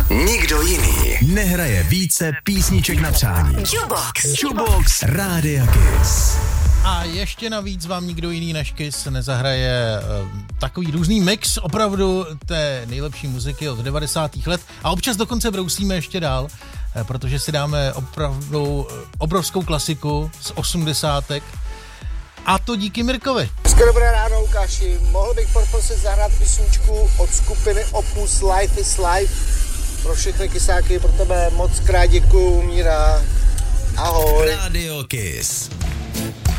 Nikdo jiný nehraje více písniček na přání. Jukebox Rádia Kiss. A ještě navíc vám nikdo jiný než Kiss nezahraje takový různý mix opravdu té nejlepší muziky od 90. let a občas dokonce brousíme ještě dál, protože si dáme opravdu obrovskou klasiku z 80. A to díky Mirkovi. Hezké dobré ráno, Lukáši. Mohl bych poprosit zahrát písničku od skupiny Opus Life is Life. Pro všechny kysáky, pro tebe moc krát děkuju, Míra. Ahoj. Radio Kiss.